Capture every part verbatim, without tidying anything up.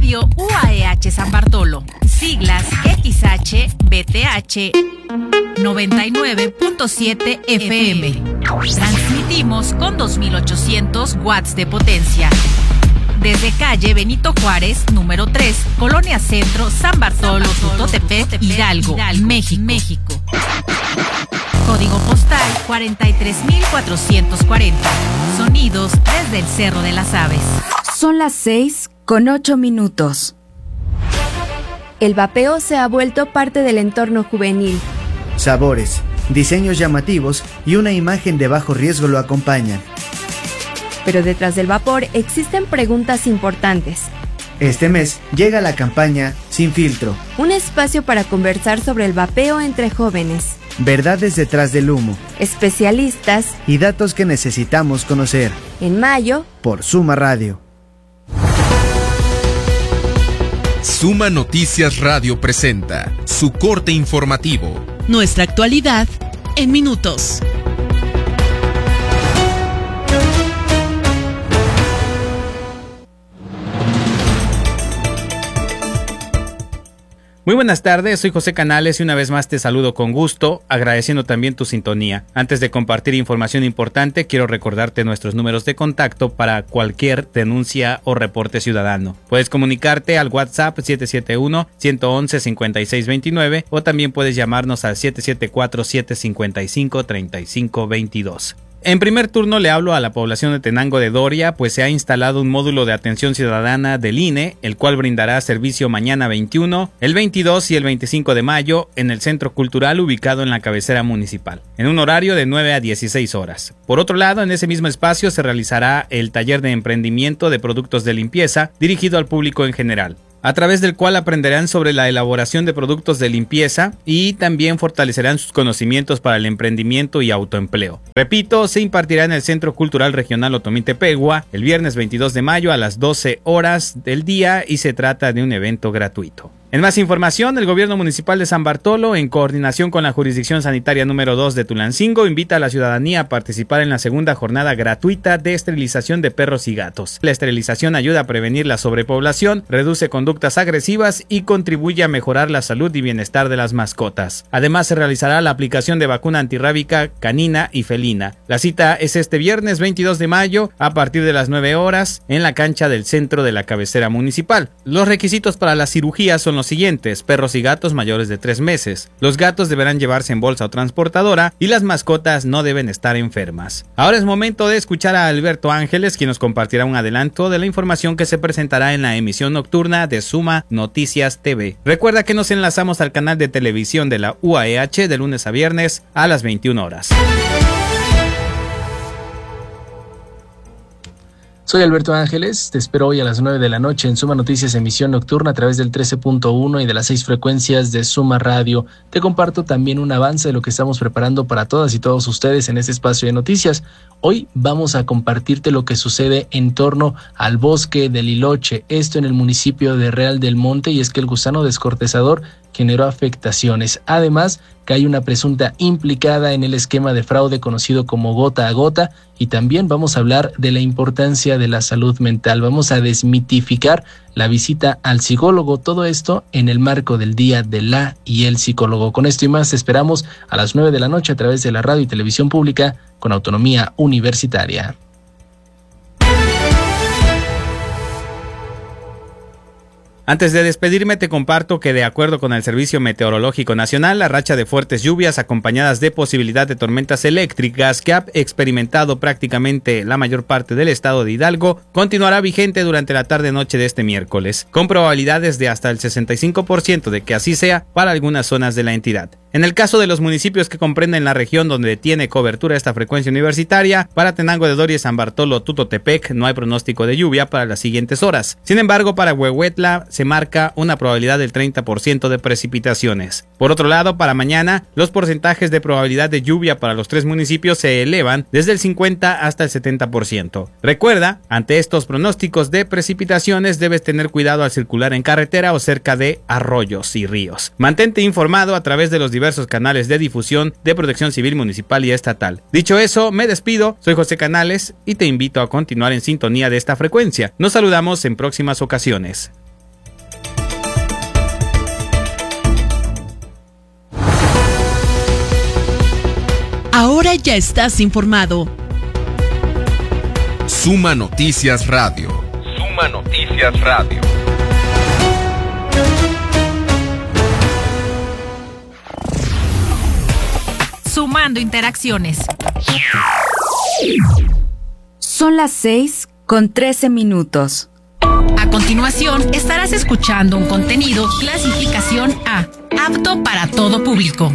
Radio U A E H San Bartolo. Siglas X H B T H noventa y nueve punto siete F M. Transmitimos con dos mil ochocientos watts de potencia. Desde calle Benito Juárez, número tres, Colonia Centro, San Bartolo, Tutotepec, Hidalgo, México. México. Código postal cuarenta y tres mil cuatrocientos cuarenta. Sonidos desde el Cerro de las Aves. Son las seis con ocho minutos. El vapeo se ha vuelto parte del entorno juvenil. Sabores, diseños llamativos y una imagen de bajo riesgo lo acompañan. Pero detrás del vapor existen preguntas importantes. Este mes llega la campaña Sin Filtro. Un espacio para conversar sobre el vapeo entre jóvenes. Verdades detrás del humo. Especialistas. Y datos que necesitamos conocer. En mayo. Por Suma Radio. Suma Noticias Radio presenta su corte informativo. Nuestra actualidad en minutos. Muy buenas tardes, soy José Canales y una vez más te saludo con gusto, agradeciendo también tu sintonía. Antes de compartir información importante, quiero recordarte nuestros números de contacto para cualquier denuncia o reporte ciudadano. Puedes comunicarte al WhatsApp siete siete uno, uno uno uno, cinco seis dos nueve o también puedes llamarnos al siete siete cuatro, siete cinco cinco, tres cinco dos dos. En primer turno le hablo a la población de Tenango de Doria, pues se ha instalado un módulo de atención ciudadana del I N E, el cual brindará servicio mañana veintiuno, el veintidós y el veinticinco de mayo en el Centro Cultural ubicado en la cabecera municipal, en un horario de nueve a dieciséis horas. Por otro lado, en ese mismo espacio se realizará el taller de emprendimiento de productos de limpieza dirigido al público en general, a través del cual aprenderán sobre la elaboración de productos de limpieza y también fortalecerán sus conocimientos para el emprendimiento y autoempleo. Repito, se impartirá en el Centro Cultural Regional Otomí Tepehua el viernes veintidós de mayo a las doce horas del día y se trata de un evento gratuito. En más información, el gobierno municipal de San Bartolo, en coordinación con la jurisdicción sanitaria número dos de Tulancingo, invita a la ciudadanía a participar en la segunda jornada gratuita de esterilización de perros y gatos. La esterilización ayuda a prevenir la sobrepoblación, reduce conductas agresivas y contribuye a mejorar la salud y bienestar de las mascotas. Además, se realizará la aplicación de vacuna antirrábica canina y felina. La cita es este viernes veintidós de mayo a partir de las nueve horas en la cancha del centro de la cabecera municipal. Los requisitos para la cirugía son los siguientes: perros y gatos mayores de tres meses. Los gatos deberán llevarse en bolsa o transportadora y las mascotas no deben estar enfermas. Ahora es momento de escuchar a Alberto Ángeles, quien nos compartirá un adelanto de la información que se presentará en la emisión nocturna de Suma Noticias T V. Recuerda que nos enlazamos al canal de televisión de la U A E H de lunes a viernes a las veintiuna horas. Soy Alberto Ángeles, te espero hoy a las nueve de la noche en Suma Noticias emisión nocturna a través del trece punto uno y de las seis frecuencias de Suma Radio. Te comparto también un avance de lo que estamos preparando para todas y todos ustedes en este espacio de noticias. Hoy vamos a compartirte lo que sucede en torno al bosque del Liloche, esto en el municipio de Real del Monte, y es que el gusano descortezador generó afectaciones. Además, que hay una presunta implicada en el esquema de fraude conocido como gota a gota, y también vamos a hablar de la importancia de la salud mental. Vamos a desmitificar la visita al psicólogo, todo esto en el marco del Día de la y el Psicólogo. Con esto y más te esperamos a las nueve de la noche a través de la radio y televisión pública con autonomía universitaria. Antes de despedirme, te comparto que de acuerdo con el Servicio Meteorológico Nacional, la racha de fuertes lluvias acompañadas de posibilidad de tormentas eléctricas que ha experimentado prácticamente la mayor parte del estado de Hidalgo continuará vigente durante la tarde-noche de este miércoles, con probabilidades de hasta el sesenta y cinco por ciento de que así sea para algunas zonas de la entidad. En el caso de los municipios que comprenden la región donde tiene cobertura esta frecuencia universitaria, para Tenango de Doria y San Bartolo Tutotepec no hay pronóstico de lluvia para las siguientes horas. Sin embargo, para Huehuetla se marca una probabilidad del treinta por ciento de precipitaciones. Por otro lado, para mañana, los porcentajes de probabilidad de lluvia para los tres municipios se elevan desde el cincuenta hasta el setenta por ciento. Recuerda, ante estos pronósticos de precipitaciones debes tener cuidado al circular en carretera o cerca de arroyos y ríos. Mantente informado a través de los diversos canales de difusión de Protección Civil Municipal y Estatal. Dicho eso, me despido, soy José Canales y te invito a continuar en sintonía de esta frecuencia. Nos saludamos en próximas ocasiones. Ahora ya estás informado. Suma Noticias Radio. Suma Noticias Radio. Sumando interacciones. Son las seis con trece minutos. A continuación, estarás escuchando un contenido clasificación A, apto para todo público.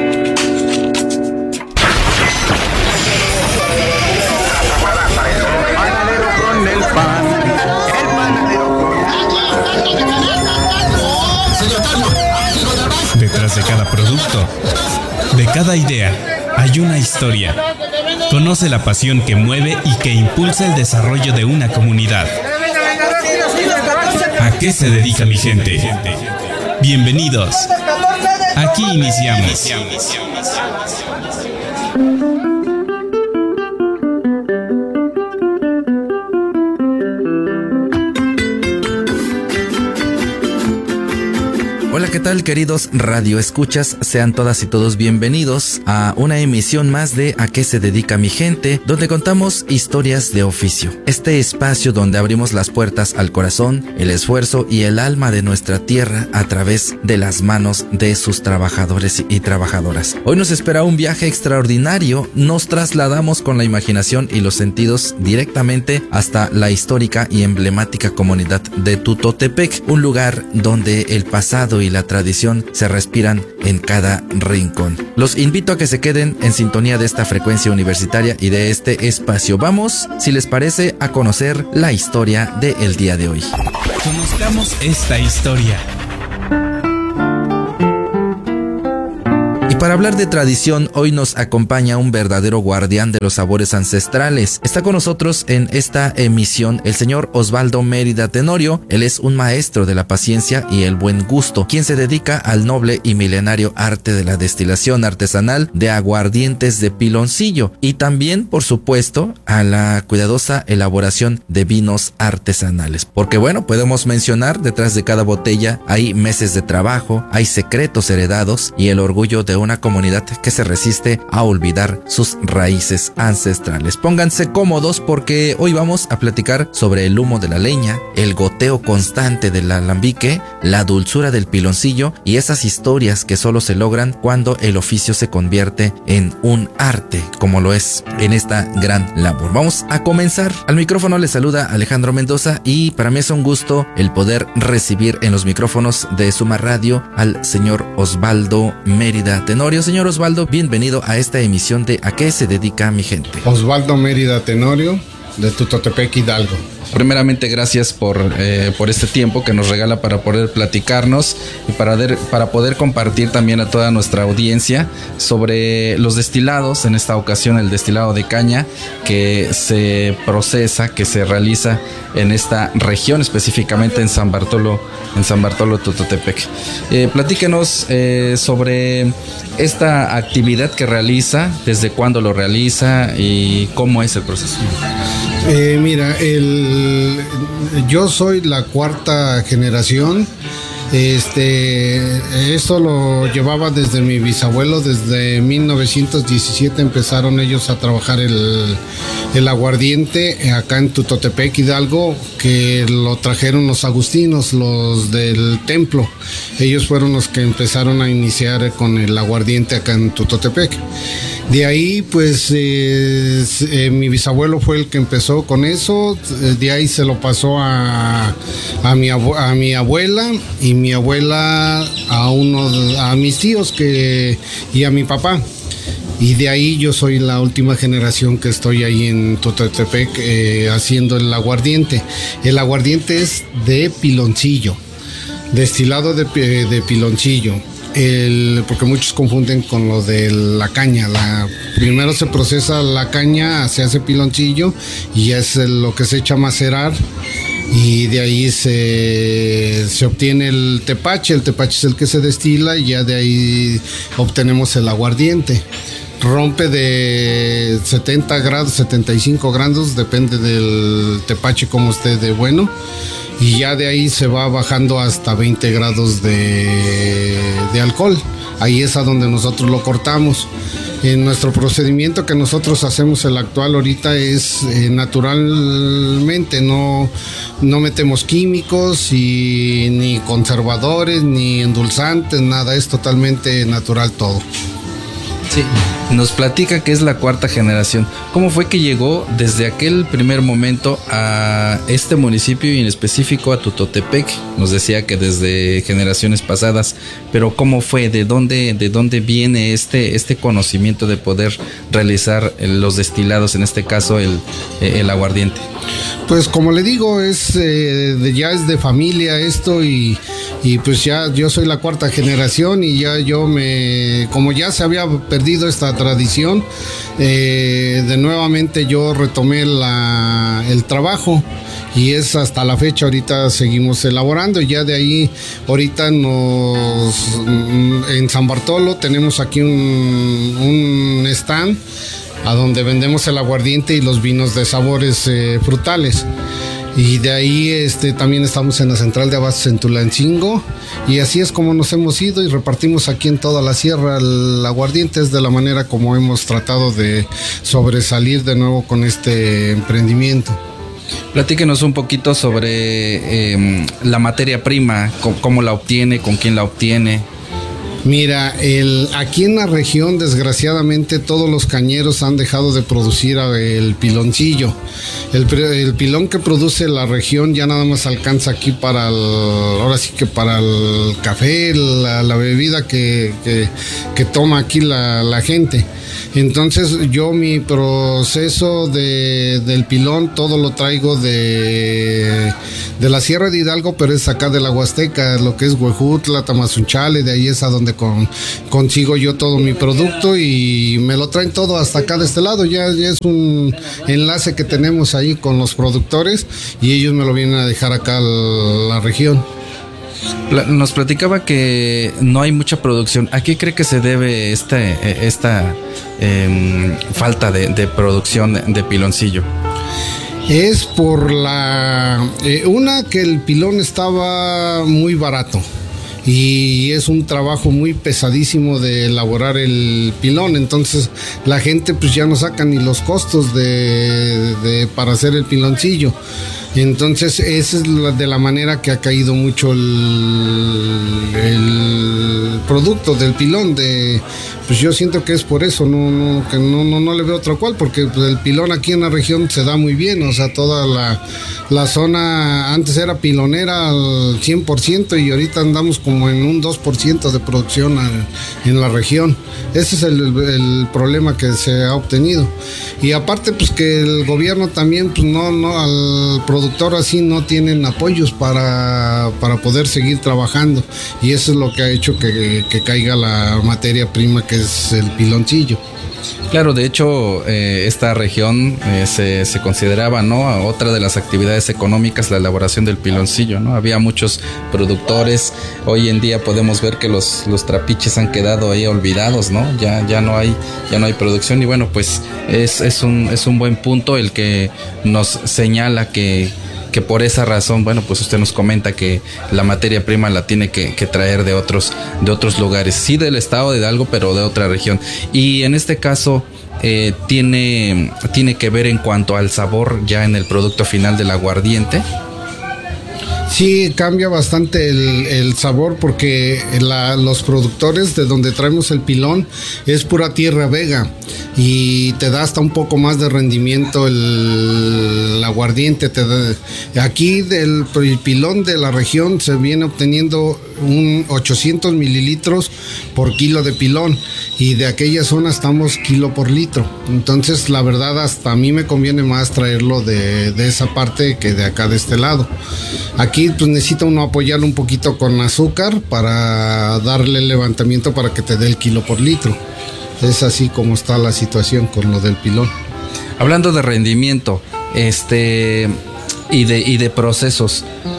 Detrás de cada producto, de cada idea, hay una historia. Conoce la pasión que mueve y que impulsa el desarrollo de una comunidad. ¿A qué se dedica mi gente? Bienvenidos. Aquí iniciamos. Hola, ¿qué tal, queridos radioescuchas? Sean todas y todos bienvenidos a una emisión más de ¿A qué se dedica mi gente?, donde contamos historias de oficio. Este espacio donde abrimos las puertas al corazón, el esfuerzo y el alma de nuestra tierra a través de las manos de sus trabajadores y trabajadoras. Hoy nos espera un viaje extraordinario. Nos trasladamos con la imaginación y los sentidos directamente hasta la histórica y emblemática comunidad de Tutotepec, un lugar donde el pasado y y la tradición se respiran en cada rincón. Los invito a que se queden en sintonía de esta frecuencia universitaria y de este espacio. Vamos, si les parece, a conocer la historia del día de hoy. Conozcamos esta historia. Y para hablar de tradición, hoy nos acompaña un verdadero guardián de los sabores ancestrales. Está con nosotros en esta emisión el señor Osvaldo Mérida Tenorio. Él es un maestro de la paciencia y el buen gusto, quien se dedica al noble y milenario arte de la destilación artesanal de aguardientes de piloncillo y también, por supuesto, a la cuidadosa elaboración de vinos artesanales. Porque bueno, podemos mencionar, detrás de cada botella hay meses de trabajo, hay secretos heredados y el orgullo de una comunidad que se resiste a olvidar sus raíces ancestrales. Pónganse cómodos porque hoy vamos a platicar sobre el humo de la leña, el goteo constante del alambique, la dulzura del piloncillo y esas historias que solo se logran cuando el oficio se convierte en un arte, como lo es en esta gran labor. Vamos a comenzar. Al micrófono le saluda Alejandro Mendoza y para mí es un gusto el poder recibir en los micrófonos de Suma Radio al señor Osvaldo Mérida Tenorio. Señor Osvaldo, bienvenido a esta emisión de ¿A qué se dedica mi gente? Osvaldo Mérida Tenorio, de Tutotepec, Hidalgo. Primeramente, gracias por, eh, por este tiempo que nos regala para poder platicarnos y para, de, para poder compartir también a toda nuestra audiencia sobre los destilados, en esta ocasión el destilado de caña que se procesa, que se realiza en esta región, específicamente en San Bartolo, en San Bartolo Tutotepec. Eh, platíquenos eh, sobre esta actividad que realiza, desde cuándo lo realiza y cómo es el proceso. Eh, mira, el, yo soy la cuarta generación. Este, esto lo llevaba desde mi bisabuelo, desde mil novecientos diecisiete empezaron ellos a trabajar el, el aguardiente acá en Tutotepec, Hidalgo, que lo trajeron los agustinos, los del templo. Ellos fueron los que empezaron a iniciar con el aguardiente acá en Tutotepec. De ahí, pues, eh, eh, mi bisabuelo fue el que empezó con eso. De ahí se lo pasó a, a, mi, abu- a mi abuela y mi abuela a uno, a mis tíos que, y a mi papá. Y de ahí yo soy la última generación que estoy ahí en Tutotepec eh, haciendo el aguardiente. El aguardiente es de piloncillo, destilado de, de piloncillo. El, porque muchos confunden con lo de la caña. La, primero se procesa la caña, se hace piloncillo y es lo que se echa a macerar y de ahí se, se obtiene el tepache. El tepache es el que se destila y ya de ahí obtenemos el aguardiente. Rompe de setenta grados, setenta y cinco grados, depende del tepache como esté de bueno. Y ya de ahí se va bajando hasta veinte grados de, de alcohol. Ahí es a donde nosotros lo cortamos. En nuestro procedimiento que nosotros hacemos, el actual ahorita, es eh, naturalmente, no, no metemos químicos y ni conservadores, ni endulzantes, nada, es totalmente natural todo. Sí, nos platica que es la cuarta generación. ¿Cómo fue que llegó desde aquel primer momento a este municipio y en específico a Tutotepec? Nos decía que desde generaciones pasadas, pero ¿cómo fue? ¿De dónde, de dónde viene este, este conocimiento de poder realizar los destilados, en este caso el, el aguardiente? Pues como le digo, es eh, de, ya es de familia esto y, y pues ya yo soy la cuarta generación y ya yo me, como ya se había perdido esta tradición, eh, de nuevamente yo retomé la, el trabajo y es hasta la fecha. Ahorita seguimos elaborando y ya de ahí ahorita nos, en San Bartolo tenemos aquí un, un stand a donde vendemos el aguardiente y los vinos de sabores eh, frutales. Y de ahí este, también estamos en la central de abastos en Tulancingo. Y así es como nos hemos ido y repartimos aquí en toda la sierra el aguardiente. Es de la manera como hemos tratado de sobresalir de nuevo con este emprendimiento. Platíquenos un poquito sobre eh, la materia prima, cómo, cómo la obtiene, con quién la obtiene. Mira, el, aquí en la región desgraciadamente todos los cañeros han dejado de producir el piloncillo. El, el pilón que produce la región ya nada más alcanza aquí para el, ahora sí que para el café, la, la bebida que, que, que toma aquí la, la gente. Entonces yo mi proceso de, del pilón todo lo traigo de, de la Sierra de Hidalgo, pero es acá de la Huasteca, lo que es Huejutla, Tamazunchale, de ahí es a donde con, consigo yo todo mi producto y me lo traen todo hasta acá de este lado. Ya, ya es un enlace que tenemos ahí con los productores y ellos me lo vienen a dejar acá a la región. Nos platicaba que no hay mucha producción. ¿A qué cree que se debe este, esta eh, falta de, de producción de piloncillo? Es por la... Eh, una, que el pilón estaba muy barato y es un trabajo muy pesadísimo de elaborar el pilón, entonces la gente pues ya no saca ni los costos de, de para hacer el piloncillo. Entonces esa es la, de la manera que ha caído mucho el, el producto del pilón. De, pues yo siento que es por eso, no, no, que no, no, no le veo otro cual, porque pues, el pilón aquí en la región se da muy bien, o sea, toda la, la zona antes era pilonera al cien por ciento y ahorita andamos como en un dos por ciento de producción a, en la región. Ese es el, el problema que se ha obtenido. Y aparte pues que el gobierno también pues no, no al productor así no tienen apoyos para, para poder seguir trabajando y eso es lo que ha hecho que, que caiga la materia prima que es el piloncillo. Claro, de hecho, eh, esta región eh, se, se consideraba, ¿no?, otra de las actividades económicas, la elaboración del piloncillo, ¿no? Había muchos productores. Hoy en día podemos ver que los, los trapiches han quedado ahí olvidados, ¿no? Ya, ya no hay, ya no hay producción y bueno, pues es, es un, es un buen punto el que nos señala que que por esa razón, bueno, pues usted nos comenta que la materia prima la tiene que, que traer de otros, de otros lugares, sí del estado de Hidalgo, pero de otra región. Y en este caso eh, tiene, tiene que ver en cuanto al sabor ya en el producto final del aguardiente. Sí, cambia bastante el, el sabor porque la, los productores de donde traemos el pilón es pura tierra vega y te da hasta un poco más de rendimiento el, el aguardiente. Te da, aquí del el pilón de la región se viene obteniendo un ochocientos mililitros por kilo de pilón y de aquella zona estamos kilo por litro. Entonces la verdad hasta a mí me conviene más traerlo de, de esa parte que de acá de este lado. Aquí pues necesita uno apoyarlo un poquito con azúcar para darle el levantamiento para que te dé el kilo por litro. Es así como está la situación con lo del pilón. Hablando de rendimiento, este y de y de procesos,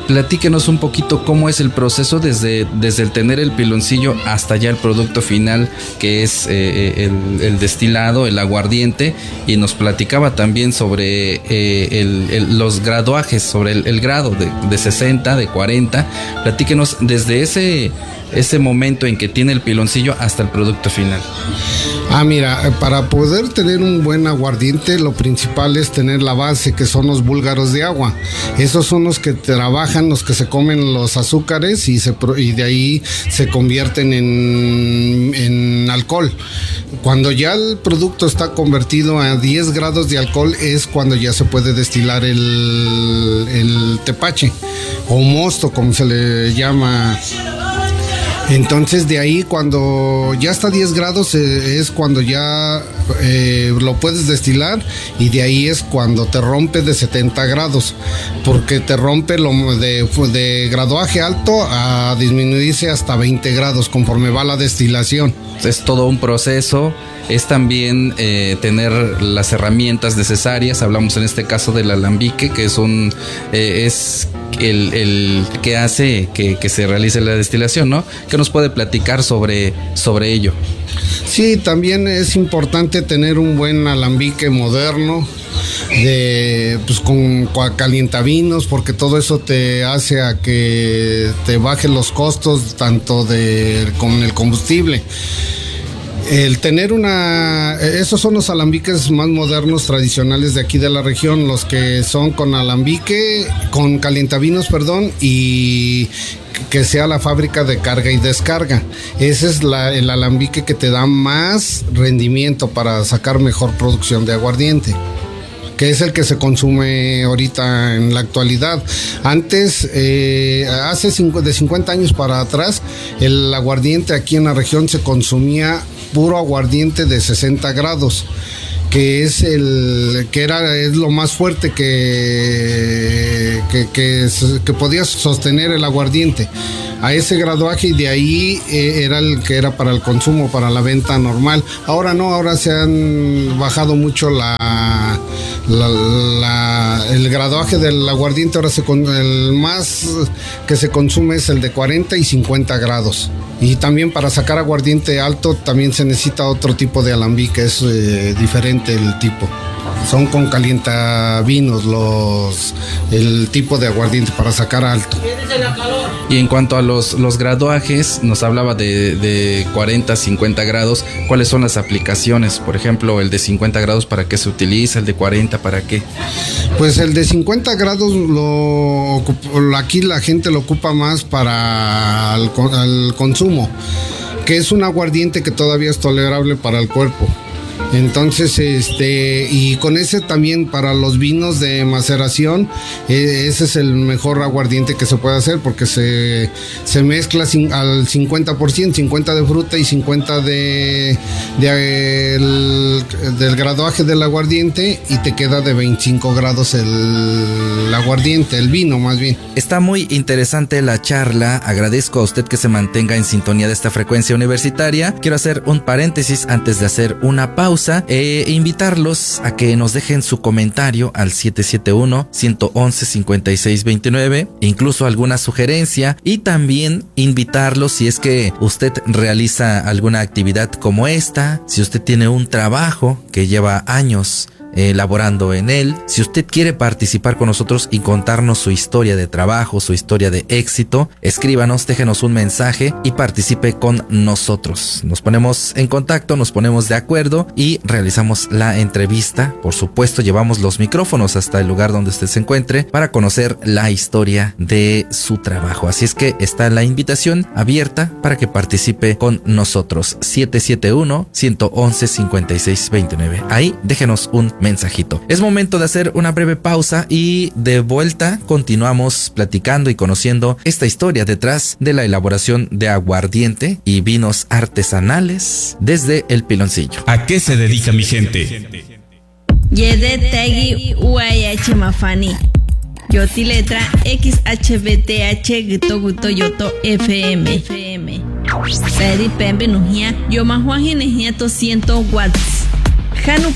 platíquenos un poquito cómo es el proceso desde, desde el tener el piloncillo hasta ya el producto final, que es eh, el, el destilado, el aguardiente, y nos platicaba también sobre eh, el, el, los graduajes, sobre el, el grado de, de sesenta, de cuarenta. Platíquenos desde ese, ese momento en que tiene el piloncillo hasta el producto final. Ah, mira, para poder tener un buen aguardiente, lo principal es tener la base, que son los búlgaros de agua. Esos son los que trabajan, los que se comen los azúcares y, se, y de ahí se convierten en, en alcohol. Cuando ya el producto está convertido a diez grados de alcohol es cuando ya se puede destilar el, el tepache o mosto, como se le llama. Entonces de ahí cuando ya está a diez grados eh, es cuando ya eh, lo puedes destilar, y de ahí es cuando te rompe de setenta grados, porque te rompe lo de, de graduaje alto a disminuirse hasta veinte grados conforme va la destilación. Es todo un proceso. Es también eh, tener las herramientas necesarias. Hablamos en este caso del alambique, que es un eh, es el, el que hace que, que se realice la destilación, ¿no? ¿Qué nos puede platicar sobre, sobre ello? Sí, también es importante tener un buen alambique moderno, de pues con calientavinos, porque todo eso te hace a que te baje los costos tanto de con el combustible. El tener una... Esos son los alambiques más modernos, tradicionales de aquí de la región, los que son con alambique, con calientavinos, perdón, y que sea la fábrica de carga y descarga. Ese es la, el alambique que te da más rendimiento para sacar mejor producción de aguardiente, que es el que se consume ahorita en la actualidad. Antes, eh, hace cinco, de cincuenta años para atrás, el aguardiente aquí en la región se consumía puro aguardiente de sesenta grados, que es el que era es lo más fuerte que que, que, que podía sostener el aguardiente a ese graduaje, y de ahí eh, era el que era para el consumo, para la venta normal. Ahora no, ahora se han bajado mucho la, la, la el graduaje del aguardiente. Ahora se, el más que se consume es el de cuarenta y cincuenta grados. Y también para sacar aguardiente alto también se necesita otro tipo de alambique, es eh, diferente el tipo. Son con calientavinos los el tipo de aguardiente para sacar alto. Y en cuanto a los, los graduajes, nos hablaba de, de cuarenta, cincuenta grados. ¿Cuáles son las aplicaciones? Por ejemplo, el de cincuenta grados, ¿para qué se utiliza? ¿El de cuarenta, para qué? Pues el de cincuenta grados lo aquí la gente lo ocupa más para el, el consumo, que es un aguardiente que todavía es tolerable para el cuerpo. Entonces, este, y con ese también para los vinos de maceración, eh, ese es el mejor aguardiente que se puede hacer, porque se, se mezcla sin, al cincuenta por ciento, cincuenta de fruta y cincuenta de, de el, del graduaje del aguardiente, y te queda de veinticinco grados el, el aguardiente, el vino más bien. Está muy interesante la charla. Agradezco a usted que se mantenga en sintonía de esta frecuencia universitaria. Quiero hacer un paréntesis antes de hacer una pausa. E invitarlos a que nos dejen su comentario al siete siete uno, uno uno uno, cinco seis dos nueve, incluso alguna sugerencia, y también invitarlos, si es que usted realiza alguna actividad como esta, si usted tiene un trabajo que lleva años Eh, laborando en él, si usted quiere participar con nosotros y contarnos su historia de trabajo, su historia de éxito, escríbanos, déjenos un mensaje y participe con nosotros. Nos ponemos en contacto, nos ponemos de acuerdo y realizamos la entrevista. Por supuesto, llevamos los micrófonos hasta el lugar donde usted se encuentre para conocer la historia de su trabajo. Así es que está la invitación abierta para que participe con nosotros. siete siete uno, uno uno uno, cinco seis dos nueve. Ahí déjenos un mensajito. Es momento de hacer una breve pausa y de vuelta continuamos platicando y conociendo esta historia detrás de la elaboración de aguardiente y vinos artesanales desde el Piloncillo. ¿A qué se dedica mi gente? Yede Tegi U I H Mafani. Yoti letra X H B T H Gito Guto Yoto F M. Seri Pembe Nujia Yoma Juan Ginejia doscientos watts. Hanu